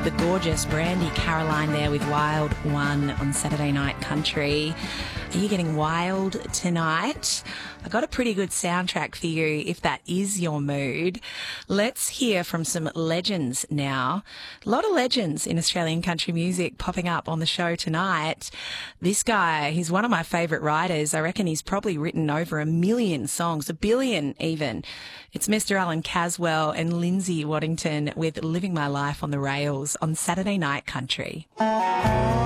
the gorgeous Brandy Caroline there with Wild One on Saturday Night Country. Are you getting wild tonight? I got a pretty good soundtrack for you if that is your mood. Let's hear from some legends now. A lot of legends in Australian country music popping up on the show tonight. This guy, he's one of my favourite writers. I reckon he's probably written over 1 million songs, 1 billion even. It's Mr. Alan Caswell and Lindsay Waddington with Living My Life on the Rails on Saturday Night Country.